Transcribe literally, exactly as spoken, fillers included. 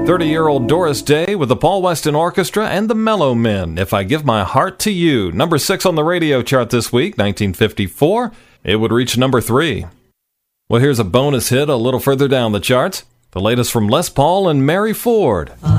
thirty-year-old Doris Day with the Paul Weston Orchestra and the Mellow Men, If I Give My Heart to You. Number six on the radio chart this week, nineteen fifty-four. It would reach number three. Well, here's a bonus hit a little further down the charts. The latest from Les Paul and Mary Ford.